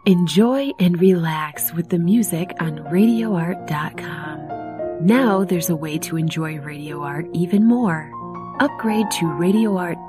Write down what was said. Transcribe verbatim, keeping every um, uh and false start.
Enjoy and relax with the music on radio art dot com. Now there's a way to enjoy Radio Art even more. Upgrade to Radio Art